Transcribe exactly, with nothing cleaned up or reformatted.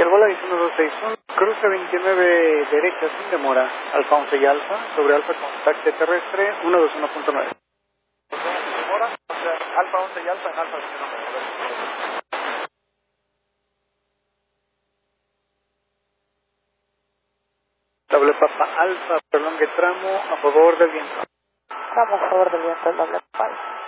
Y el Volaris uno dos seis uno, cruce veintinueve derecha sin demora, Alfa once y Alfa, sobre Alfa contacte terrestre uno dos uno punto nueve. Demora, o sea, Alfa once y Alfa en Alfa veintinueve. Doble Papa Alfa, prolongue tramo a favor del viento. Tramo a favor del viento, el doble Papa Alfa.